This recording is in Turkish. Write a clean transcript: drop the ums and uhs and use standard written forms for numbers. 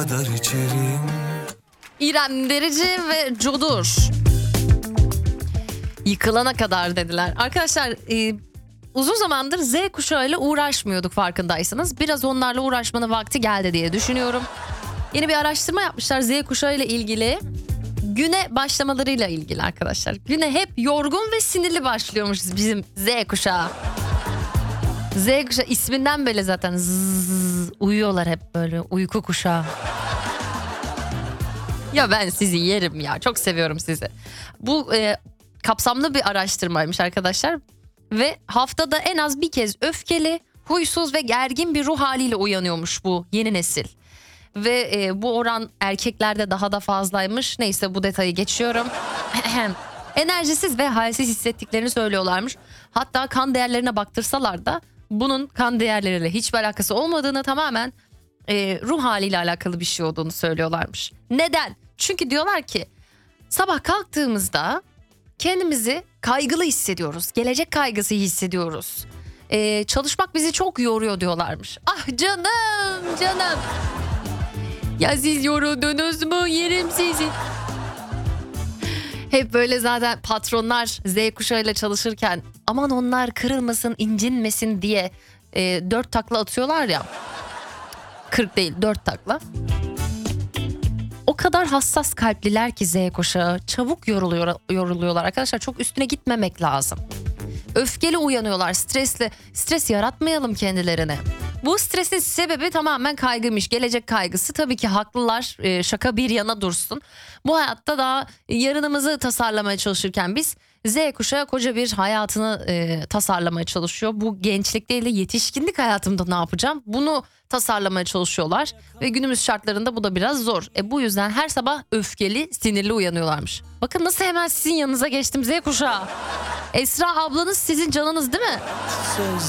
kadar içerim. İrem Derici ve Codur. Yıkılana kadar dediler. Arkadaşlar uzun zamandır Z kuşağıyla uğraşmıyorduk farkındaysanız. Biraz onlarla uğraşmanın vakti geldi diye düşünüyorum. Yeni bir araştırma yapmışlar Z kuşağıyla ilgili. Güne başlamalarıyla ilgili arkadaşlar. Güne hep yorgun ve sinirli başlıyormuşuz bizim Z kuşağı. Z kuşağı isminden böyle zaten uyuyorlar hep böyle uyku kuşağı. Ya ben sizi yerim ya, çok seviyorum sizi. Bu kapsamlı bir araştırmaymış arkadaşlar. Ve haftada en az bir kez öfkeli, huysuz ve gergin bir ruh haliyle uyanıyormuş bu yeni nesil. Ve bu oran erkeklerde daha da fazlaymış. Neyse, bu detayı geçiyorum. Enerjisiz ve halsiz hissettiklerini söylüyorlarmış. Hatta kan değerlerine baktırsalar da bunun kan değerleriyle hiçbir alakası olmadığını, tamamen ruh haliyle alakalı bir şey olduğunu söylüyorlarmış. Neden? Çünkü diyorlar ki sabah kalktığımızda kendimizi kaygılı hissediyoruz. Gelecek kaygısı hissediyoruz. Çalışmak bizi çok yoruyor diyorlarmış. Ah canım canım. Ya siz yoruldunuz mu? Yerim sizi. Hep böyle zaten patronlar Z kuşağıyla çalışırken aman onlar kırılmasın, incinmesin diye 4 takla atıyorlar ya. 40 değil, 4 takla. O kadar hassas kalpliler ki Z kuşağı, çabuk yoruluyorlar arkadaşlar. Çok üstüne gitmemek lazım. Öfkeli uyanıyorlar, stresli. Stres yaratmayalım kendilerine. Bu stresin sebebi tamamen kaygıymış. Gelecek kaygısı. Tabii ki haklılar. Şaka bir yana dursun. Bu hayatta daha yarınımızı tasarlamaya çalışırken biz, Z kuşağı koca bir hayatını tasarlamaya çalışıyor. Bu gençlik değil de yetişkinlik hayatımda ne yapacağım? Bunu tasarlamaya çalışıyorlar. Ve günümüz şartlarında bu da biraz zor. Bu yüzden her sabah öfkeli, sinirli uyanıyorlarmış. Bakın nasıl hemen sizin yanınıza geçtim Z kuşağı. Esra ablanız sizin canınız değil mi?